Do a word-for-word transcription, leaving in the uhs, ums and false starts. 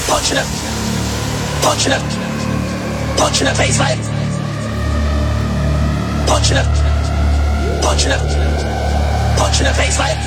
Punch in the, punch in the, punch in the face like. Punch in the, punch in the, punch in the face like.